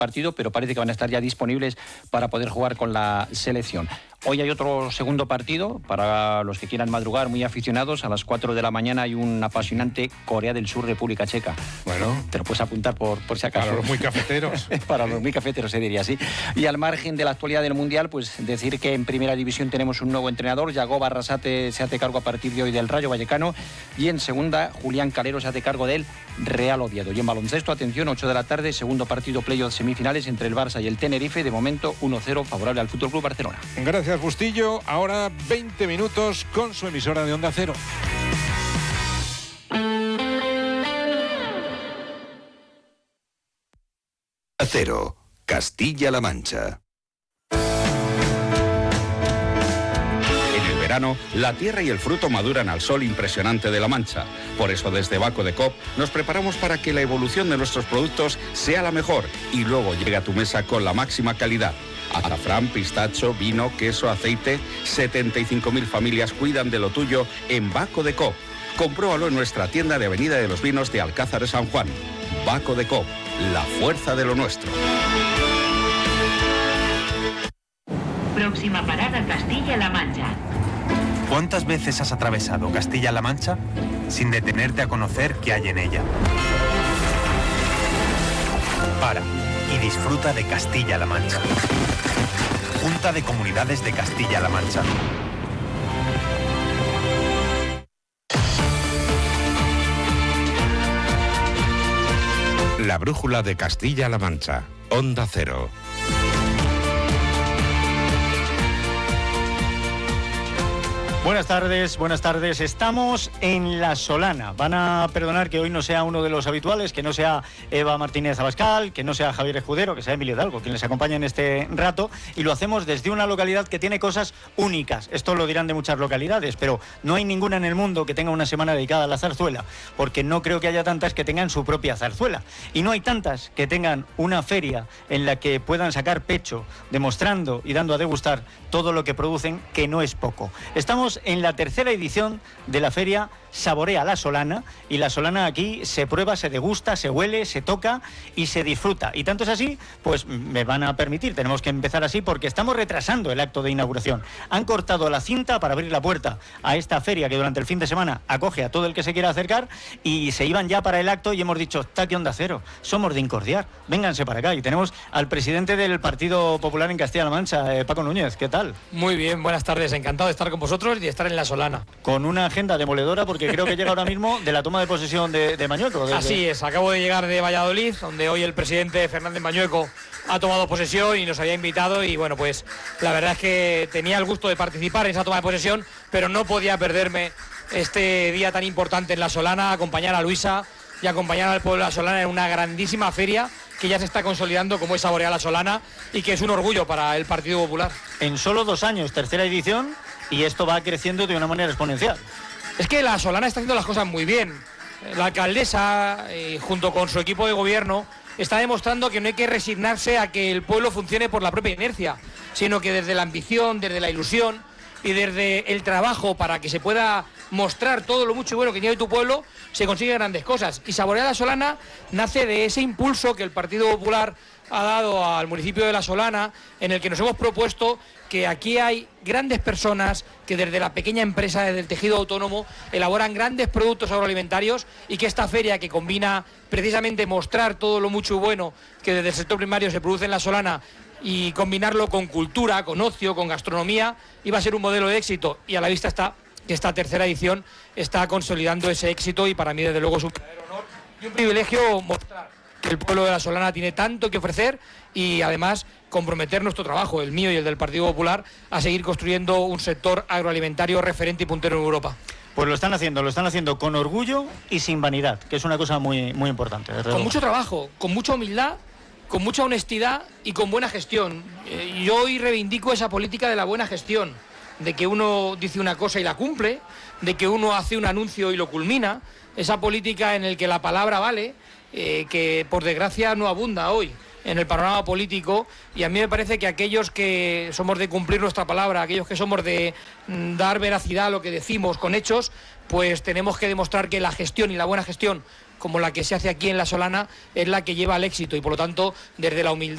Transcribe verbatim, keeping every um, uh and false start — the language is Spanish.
partido, pero parece que van a estar ya disponibles para poder jugar con la selección. Hoy hay otro segundo partido, para los que quieran madrugar, muy aficionados. A las cuatro de la mañana hay un apasionante Corea del Sur, República Checa. Bueno. Te lo puedes apuntar por, por si acaso. Para los muy cafeteros. Para los muy cafeteros se diría así. Y al margen de la actualidad del Mundial, pues decir que en Primera División tenemos un nuevo entrenador. Yagoba Arrasate se hace cargo a partir de hoy del Rayo Vallecano. Y en Segunda, Julián Calero se hace cargo del Real Oviedo. Y en baloncesto, atención, ocho de la tarde, segundo partido playoff semifinales entre el Barça y el Tenerife. De momento, uno cero favorable al F C Barcelona. Gracias, Bustillo. Ahora veinte minutos con su emisora de Onda Cero. Cero, Castilla-La Mancha. En el verano, la tierra y el fruto maduran al sol impresionante de La Mancha. Por eso, desde Baco de Coop nos preparamos para que la evolución de nuestros productos sea la mejor y luego llegue a tu mesa con la máxima calidad. Azafrán, pistacho, vino, queso, aceite. setenta y cinco mil familias cuidan de lo tuyo en Baco de Coop. Compruébalo en nuestra tienda de Avenida de los Vinos de Alcázar de San Juan. Baco de Coop, la fuerza de lo nuestro. Próxima parada, Castilla-La Mancha. ¿Cuántas veces has atravesado Castilla-La Mancha sin detenerte a conocer qué hay en ella? Para y disfruta de Castilla-La Mancha. Junta de Comunidades de Castilla-La Mancha. La brújula de Castilla-La Mancha. Onda Cero. Buenas tardes, buenas tardes. Estamos en La Solana. Van a perdonar que hoy no sea uno de los habituales, que no sea Eva Martínez Abascal, que no sea Javier Escudero, que sea Emilio Hidalgo, quien les acompaña en este rato. Y lo hacemos desde una localidad que tiene cosas únicas. Esto lo dirán de muchas localidades, pero no hay ninguna en el mundo que tenga una semana dedicada a la zarzuela, porque no creo que haya tantas que tengan su propia zarzuela. Y no hay tantas que tengan una feria en la que puedan sacar pecho, demostrando y dando a degustar todo lo que producen, que no es poco. Estamos en la tercera edición de la feria Saborea La Solana, y la Solana aquí se prueba, se degusta, se huele, se toca y se disfruta. Y tanto es así, pues me van a permitir, tenemos que empezar así porque estamos retrasando el acto de inauguración. Han cortado la cinta para abrir la puerta a esta feria que durante el fin de semana acoge a todo el que se quiera acercar, y se iban ya para el acto y hemos dicho, está aquí Onda Cero, somos de Incordiar, vénganse para acá. Y tenemos al presidente del Partido Popular en Castilla-La Mancha, eh, Paco Núñez, ¿qué tal? Muy bien, buenas tardes, encantado de estar con vosotros y de estar en La Solana. Con una agenda demoledora, porque creo que llega ahora mismo de la toma de posesión de, de Mañueco. Desde... Así es, acabo de llegar de Valladolid, donde hoy el presidente Fernández Mañueco ha tomado posesión y nos había invitado, y bueno, pues la verdad es que tenía el gusto de participar en esa toma de posesión, pero no podía perderme este día tan importante en La Solana, acompañar a Luisa y acompañar al pueblo de La Solana en una grandísima feria que ya se está consolidando como es Saborea La Solana y que es un orgullo para el Partido Popular. En solo dos años, tercera edición, y esto va creciendo de una manera exponencial. Es que La Solana está haciendo las cosas muy bien. La alcaldesa, eh, junto con su equipo de gobierno, está demostrando que no hay que resignarse a que el pueblo funcione por la propia inercia, sino que desde la ambición, desde la ilusión y desde el trabajo para que se pueda mostrar todo lo mucho y bueno que tiene tu pueblo, se consiguen grandes cosas. Y Saborea La Solana nace de ese impulso que el Partido Popular ha dado al municipio de La Solana, en el que nos hemos propuesto que aquí hay grandes personas que desde la pequeña empresa, desde el tejido autónomo, elaboran grandes productos agroalimentarios, y que esta feria, que combina precisamente mostrar todo lo mucho y bueno que desde el sector primario se produce en La Solana y combinarlo con cultura, con ocio, con gastronomía, iba a ser un modelo de éxito, y a la vista está que esta tercera edición está consolidando ese éxito, y para mí desde luego es un verdadero honor y un privilegio mostrar que el pueblo de La Solana tiene tanto que ofrecer, y además comprometer nuestro trabajo, el mío y el del Partido Popular, a seguir construyendo un sector agroalimentario referente y puntero en Europa. Pues lo están haciendo, lo están haciendo con orgullo y sin vanidad, que es una cosa muy, muy importante. Con mucho trabajo, con mucha humildad, con mucha honestidad y con buena gestión. Eh, yo hoy reivindico esa política de la buena gestión, de que uno dice una cosa y la cumple, de que uno hace un anuncio y lo culmina, esa política en la que la palabra vale, eh, que por desgracia no abunda hoy en el panorama político, y a mí me parece que aquellos que somos de cumplir nuestra palabra, aquellos que somos de mm, dar veracidad a lo que decimos con hechos, pues tenemos que demostrar que la gestión y la buena gestión, como la que se hace aquí en La Solana, es la que lleva al éxito, y por lo tanto, desde la humildad